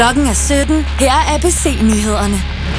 Klokken er 17. Her er ABC-nyhederne.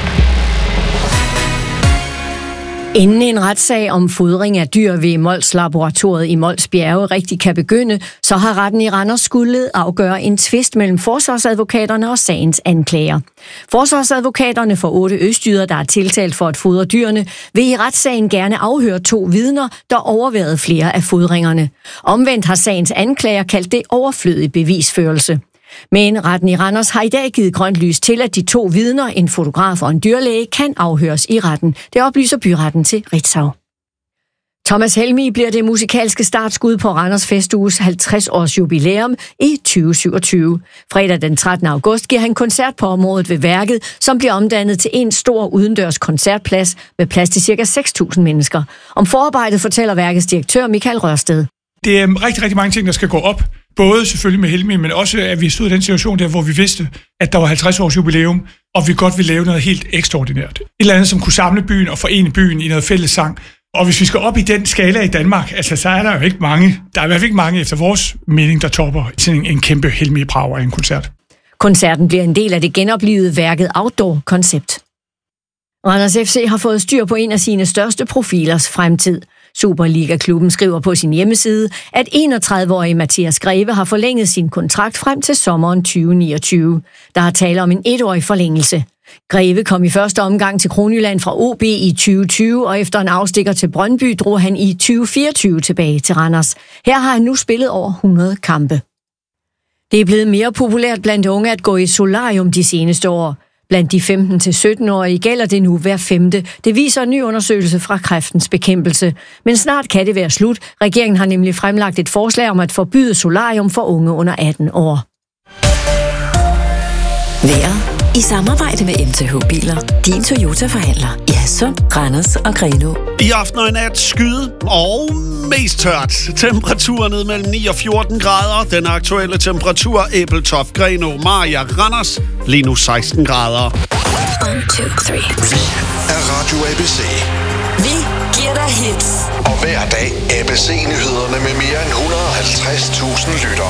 Inden en retssag om fodring af dyr ved Mols-laboratoriet i Mols Bjerge rigtig kan begynde, så har retten i Randers skulle afgøre en tvist mellem forsvarsadvokaterne og sagens anklager. Forsvarsadvokaterne for 8 østjyder, der er tiltalt for at fodre dyrene, vil i retssagen gerne afhøre 2 vidner, der overværede flere af fodringerne. Omvendt har sagens anklager kaldt det overflødig bevisførelse. Men retten i Randers har i dag givet grønt lys til, at de 2 vidner, en fotograf og en dyrlæge, kan afhøres i retten. Det oplyser byretten til Ritzau. Thomas Helmig bliver det musikalske startskud på Randers Festuges 50-års jubilæum i 2027. Fredag den 13. august giver han koncert på området ved værket, som bliver omdannet til en stor udendørs koncertplads med plads til ca. 6.000 mennesker. Om forarbejdet fortæller værkets direktør Michael Rørsted. Det er rigtig, rigtig mange ting, der skal gå op. Både selvfølgelig med Helmig, men også at vi stod i den situation der, hvor vi vidste, at der var 50 års jubilæum, og vi godt ville lave noget helt ekstraordinært. Et eller andet, som kunne samle byen og forene byen i noget fælles sang. Og hvis vi skal op i den skala i Danmark, altså, så er der jo ikke mange. Der er i hvert fald ikke mange efter vores mening, der topper sådan en kæmpe Helmig Brager i en koncert. Koncerten bliver en del af det genoplivede værket Outdoor-koncept. Randers FC har fået styr på en af sine største profilers fremtid. Superliga-klubben skriver på sin hjemmeside, at 31-årige Mathias Greve har forlænget sin kontrakt frem til sommeren 2029. Der er tale om en 1-årig forlængelse. Greve kom i første omgang til Kronjylland fra OB i 2020, og efter en afstikker til Brøndby drog han i 2024 tilbage til Randers. Her har han nu spillet over 100 kampe. Det er blevet mere populært blandt unge at gå i solarium de seneste år. Blandt de 15-17-årige gælder det nu hver 5. Det viser en ny undersøgelse fra Kræftens Bekæmpelse. Men snart kan det være slut. Regeringen har nemlig fremlagt et forslag om at forbyde solarium for unge under 18 år. Vejret i samarbejde med MTH Biler. Din Toyota-forhandler i Hadsund, Randers og Grenaa. I aften og i nat skyde og mest tørt. Temperaturer ned mellem 9 og 14 grader. Den aktuelle temperatur Ebeltoft, Grenaa, Mariager, Randers. Lige nu 16 grader. 1, 2, 3. Vi er Radio ABC. Vi giver dig hits. Og hver dag ABC-nyhederne med mere end 150.000 lyttere.